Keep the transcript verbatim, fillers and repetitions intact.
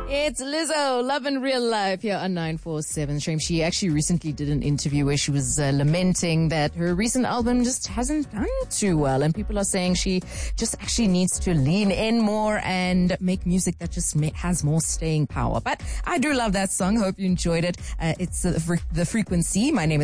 It's Lizzo, Love in Real Life here on nine four seven. Shame she actually recently did an interview where she was uh, lamenting that her recent album just hasn't done too well. And people are saying she just actually needs to lean in more and make music that just ma- has more staying power. But I do love that song. Hope you enjoyed it. Uh, it's uh, the Frequency. My name is